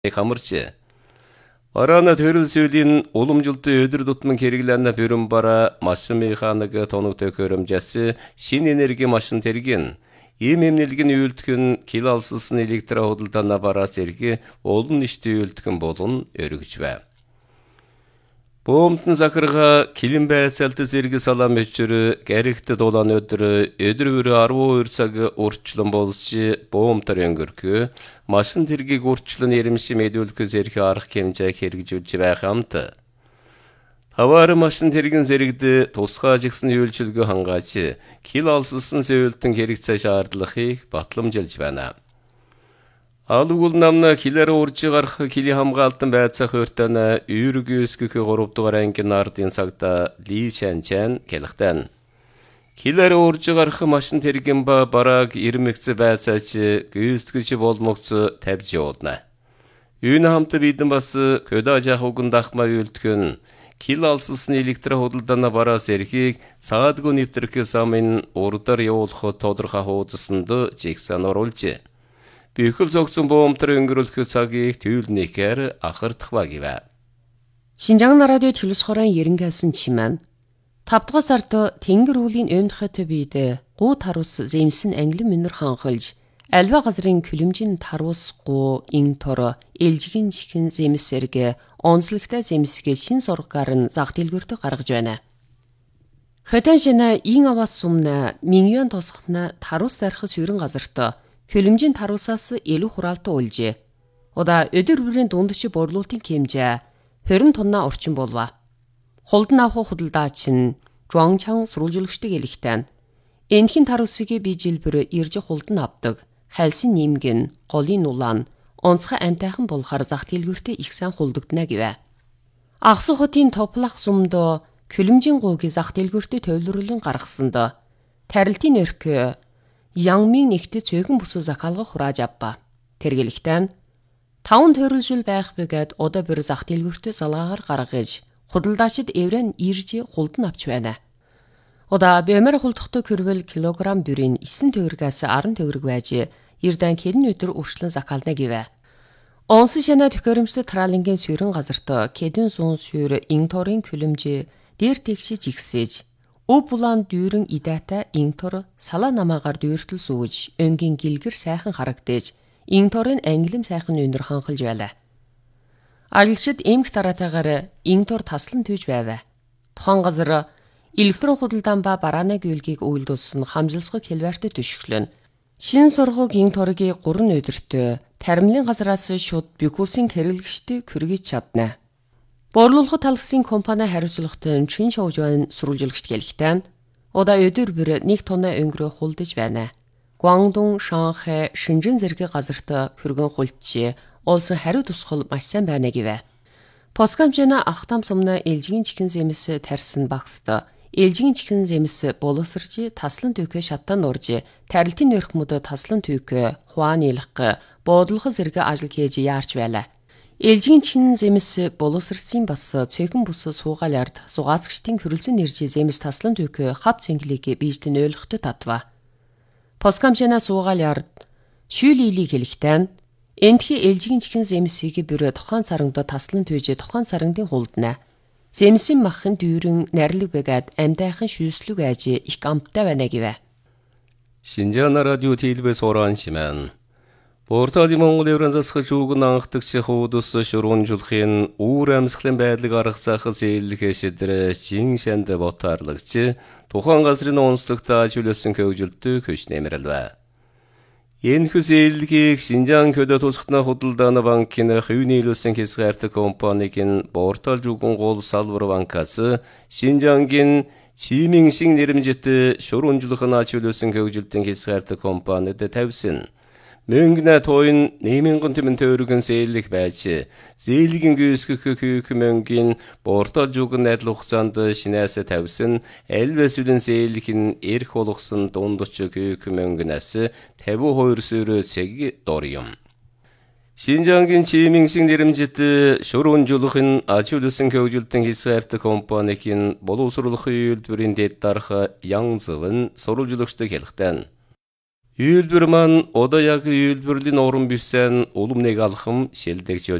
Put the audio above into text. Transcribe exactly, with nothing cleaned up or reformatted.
хамарчы. Арана төрөл сөйлин уламжлалт өдөр тутмын хэрэглэнэ бүрэн бара машин механикы тоног төкөрөмжәсе шин энерги машин терген. Им эмнелген үйлдгэн кил алсысын электроходулдана бара серги олон ишти үйлдгэн болун өргүчбә. Боомтын закырға килин бәсәлті зергі салам өчірі, кәрікті долан өдірі, өдірі арву өрсағы орчылын болысчы боомтар өңгіркі, машин тергек орчылын ерімші медөлкі зергі арық кемча кергі жүлчі бәқамты. Тавары машин терген зергді тосқа жықсын өлчілгі ханғачы, кил алсысын сөйлтін керіксе жардылығы батлым жылчы бәна. Алугул намна килері орчығарқы кили хамғалтын бәтсақ өрттәні үйіргі өскікі ғорыптығар әңген ардын сақта ли чән-чән келіқтен. Килері орчығарқы машин терген ба барак ирміксі бәтсәчі көстікіші болмоқсы тәбжі олдына. Үйіні хамты бейдің басы көді ажақ оғындақма өлткін. Кил алсысын электроходылдана бара серкек сағадығын ептіркі самын ордар еолқы тодырға хоғытысынды жексан оролчы. Бүкіл зоқсын боомтыр өңгірілкі цагийг түйілнекер ақыр тұқбагива. Шинжаң радио телевизорын ерінгәсін чимән. Таптыға сарты тенгір өлін өмдіқі төбейді ғу тарус земсін әңлі мүнір ханғылж. Әлбі ғазырын күлімжін тарус ғу ең торы елжігін жігін земісерге онсылықта земісіге шин сорғарын зақтелгірді қарғы жөні. Хөтен жена ең авас сумна меңюан тосықна тарус дәрхі сүйрін ғазырты. Көлімжін тарусасы елу хуралты олжы. Ода өдөр бүрін дондышы борлуултын кемжі, хөрін тонна орчин болва. Холдын авху худылдаачын, жуаңчаң сурулжулықшты келіктен. Энхин тарусыге бейжил бүрі иржі холдын аптық, хәлсін немген, қолин улан, онсқа әмтәхін болғар зақтелгірті иксан холдықтына кеуә. Ақсы хотин топлақ сумды, көлімжін ғоғы зақтелгірті төлдірілін қарықсынды. Тәрілтін өркі, Яңмин некті цөгін бұсы закалғы құра жаппа. Тергеліктен, таун төрілжіл бәқ бөгәд ода бір зақтелгірті залағар қарағыж, құдылдашыд еврен иржі қолдын апчуәні. Ода бөмір құлтықты көрвіл килограмм бүрін исін төгіргәсі арын төгіргәжі, ерден келін өтір ұшылын закалына кеве. Онсы жена түкөрімшті тралинген сүйрін ғазырты, кедін соң сүйрі иңторын күлімжі, дер текші жіксіж. О булан дүйрің идәті иңторы сала намағар дүйіртіл суыч, өнген келгір сәхін характеж, иңторын әңгілім сәхін өндір ханқыл жөәлі. Арылшыд емк таратағары иңтор таслын төж бәві. Тұхан ғазыры, электрон худылдан ба барана көлгек ойылдосын хамжылсқы келвәрті түшіклін. Шин сорғық иңторыге қорын өдіртті, тәрімлін ғазырасы шот бүкілсін керілгішті күрге чатны. Борлулғы талықсын компана härusuluqtın çün şovcuanın surulculukşt gelikten, oda ödür bürü nek tonna öngürü xoldej bәні. Guangdong, Shanghai, Shenzhen zirgi ғазырты күрген холдчы, олсы härü тусқыл машсан бәні кеве. Поскам жена ақтам сомна елжігін чікін земісі тәрсін бақсты. Елжігін чікін земісі болысырчы, таслын төкі шаттан оржы, тәрілтін өркмуды таслын төкі, хуан еліққы, бодылғы зіргі ажыл кежі ярч бәлі. Елжігін чикін земісі болысырсын басы цөкін бұсы суғалярд, суғасқыштың күрілсін ерже земіс таслын төкі қап ценгілеге бейстін өліқті татва. Поскам жена суғалярд, шүл ейлі келіктен, әндіге елжігін чикін земісіге бүрі тұқан сарыңды таслын төже тұқан сарыңдың қолдына. Земісін мақын дүйрің нәрілік бөгәд әмдәқін шүйіслік әжі икампта вәнәгіве. Шинжаң радио телбе соран шимен. Ортали Моңғол евранзасқы жуғын аңықтықшы қуыдысы шұрын жүлқен ұр әмсіқлен бәділік арықсақы сейілік әшедірі жин шәнді боттарлықчы тұқан ғазырын оныстықта жүлесін көгжілті көшін әмірілі. Енкі сейілік Шинжаң көді тосқытына құтылданы банкені қүйін елесін кесіғәрті компанекен Ортал жуғын қол салбыры банкасы Шинжаңген Чимеңшің нерімжетті шұрын жүлқын ачылесін көгжілтін кесіғәрті компанеті тәвсін. Мөнгіна тойын немен құнтымын төрігін сейілік бәчі, сейілігін көзгі көкі мөнгін борта жүгін әділ ұқсанды шинәсі тәвсін, әлбәсілін сейілігін ерк олықсын дондықчы көкі мөнгінәсі тәбі қойыр сөрі өтсегі дорыйым. Шинжаңген чимеңшің нерімжетті шұрын жүліғін ачылысын көгжілттің хисәрті компанекін болу сұрылығы үйлдірін деттарғы яңзығын сұрыл жүлікшті келіктен. Үйлбір ман, ода яғы үйлбірлін орын бүссен, олым нег алхым, шелдек